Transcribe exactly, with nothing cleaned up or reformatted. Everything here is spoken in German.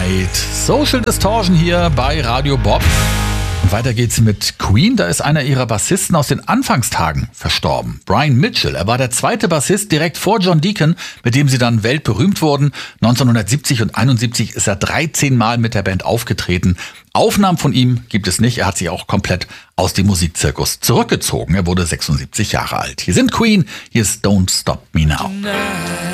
Night. Social Distortion hier bei Radio Bob. Und weiter geht's mit Queen. Da ist einer ihrer Bassisten aus den Anfangstagen verstorben. Brian Mitchell. Er war der zweite Bassist direkt vor John Deacon, mit dem sie dann weltberühmt wurden. neunzehnhundertsiebzig und einundsiebzig ist er dreizehn Mal mit der Band aufgetreten. Aufnahmen von ihm gibt es nicht. Er hat sich auch komplett aus dem Musikzirkus zurückgezogen. Er wurde sechsundsiebzig Jahre alt. Hier sind Queen. Hier ist Don't Stop Me Now.